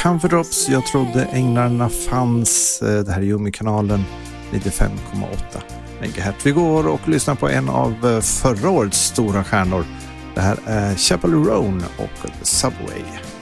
Comfort Drops, jag trodde änglarna fanns. Det här är Yumi-kanalen 95,8 MHz. Vi går och lyssnar på en av förra årets stora stjärnor. Det här är Chappell Roan och The Subway.